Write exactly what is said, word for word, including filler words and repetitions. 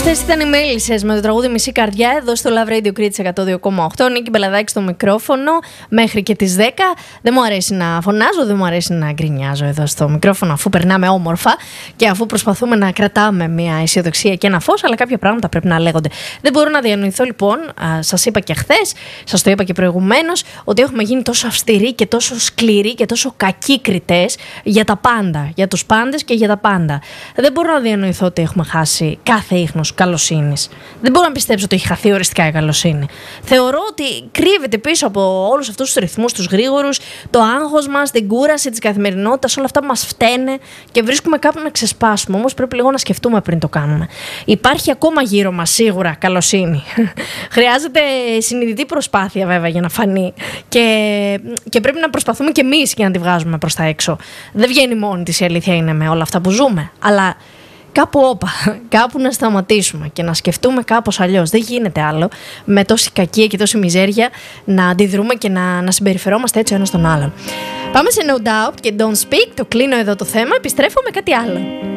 Αυτές ήταν οι Μέλισσες με το τραγούδι Μισή Καρδιά εδώ στο Love Radio Crete εκατό δύο κόμμα οκτώ. Νίκη Μπελαδάκη στο μικρόφωνο μέχρι και τις δέκα. Δεν μου αρέσει να φωνάζω, δεν μου αρέσει να γκρινιάζω εδώ στο μικρόφωνο, αφού περνάμε όμορφα και αφού προσπαθούμε να κρατάμε μια αισιοδοξία και ένα φως, αλλά κάποια πράγματα πρέπει να λέγονται. Δεν μπορώ να διανοηθώ λοιπόν, σας είπα και χθες, σας το είπα και προηγουμένως, ότι έχουμε γίνει τόσο αυστηροί και τόσο σκληροί και τόσο κακοί κριτές για τα πάντα, για τους πάντες και για τα πάντα. Δεν μπορώ να διανοηθώ ότι έχουμε χάσει κάθε ίχνος καλοσύνης. Δεν μπορώ να πιστέψω ότι έχει χαθεί οριστικά η καλοσύνη. Θεωρώ ότι κρύβεται πίσω από όλους αυτούς τους ρυθμούς, τους γρήγορους, το άγχος μας, την κούραση της καθημερινότητας, όλα αυτά μας φταίνε και βρίσκουμε κάπου να ξεσπάσουμε. Όμως πρέπει λίγο να σκεφτούμε πριν το κάνουμε. Υπάρχει ακόμα γύρω μας σίγουρα καλοσύνη. Χρειάζεται συνειδητή προσπάθεια βέβαια για να φανεί και, και πρέπει να προσπαθούμε κι εμείς για να τη βγάζουμε προς τα έξω. Δεν βγαίνει μόνη της, η αλήθεια είναι, με όλα αυτά που ζούμε. Αλλά κάπου όπα, κάπου να σταματήσουμε και να σκεφτούμε κάπως αλλιώς. Δεν γίνεται άλλο με τόση κακία και τόση μιζέρια να αντιδρούμε και να, να συμπεριφερόμαστε έτσι ο ένας τον άλλον. Πάμε σε No Doubt και Don't Speak, το κλείνω εδώ το θέμα, επιστρέφω με κάτι άλλο.